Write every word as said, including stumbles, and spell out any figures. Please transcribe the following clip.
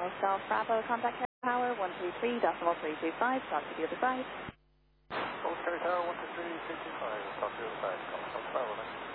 South Bravo, contact Air Power one three three decimal three two five, talk to the other side. Oscar Tower one two three three two five, talk to the other side, South Bravo.